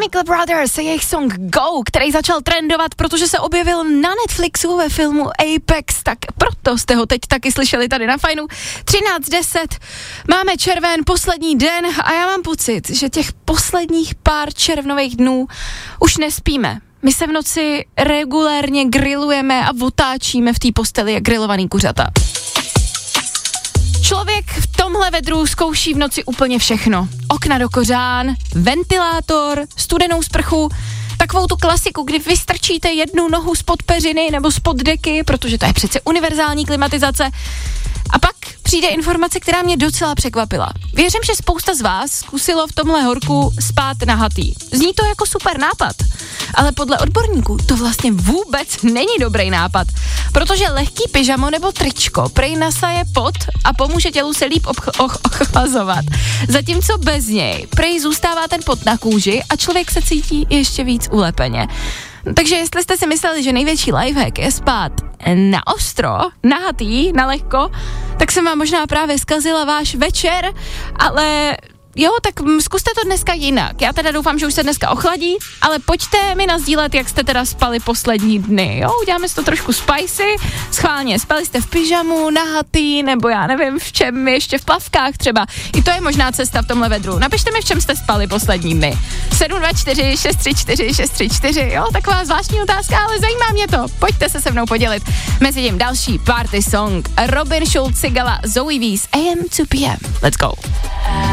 Chemical Brothers a jejich song Go, který začal trendovat, protože se objevil na Netflixu ve filmu Apex, tak proto jste ho teď taky slyšeli tady na Fajnu. 13:10, máme červen, poslední den a já mám pocit, že těch posledních pár červnových dnů už nespíme. My se v noci regulérně grillujeme a otáčíme v té posteli jak grillovaný kuřata. Člověk v tomhle vedru zkouší v noci úplně všechno. Okna do kořán, ventilátor, studenou sprchu, takovou tu klasiku, kdy vystrčíte jednu nohu spod peřiny nebo spod deky, protože to je přece univerzální klimatizace. A pak přijde informace, která mě docela překvapila. Věřím, že spousta z vás zkusilo v tomhle horku spát nahatý. Zní to jako super nápad, ale podle odborníků to vlastně vůbec není dobrý nápad, protože lehký pyžamo nebo tričko prej nasaje pot a pomůže tělu se líp ochlazovat. Zatímco bez něj prej zůstává ten pot na kůži a člověk se cítí ještě víc ulepeně. Takže jestli jste si mysleli, že největší lifehack je spát na ostro, nahatý, na lehko, tak jsem vám možná právě zkazila váš večer, ale jo, tak zkuste to dneska jinak. Já teda doufám, že už se dneska ochladí, ale pojďte mi nasdílet, jak jste teda spali poslední dny, jo? Uděláme si to trošku spicy, schválně, spali jste v pyžamu, nahatý, nebo já nevím v čem, ještě v plavkách třeba. I to je možná cesta v tomhle vedru. Napište mi, v čem jste spali poslední dny. 724 634 634, jo? Taková zvláštní otázka, ale zajímá mě to. Pojďte se mnou podělit. Mezi tím další party song. Robin Schulz, Sigala, Zoe Wees, AM to PM. Let's go.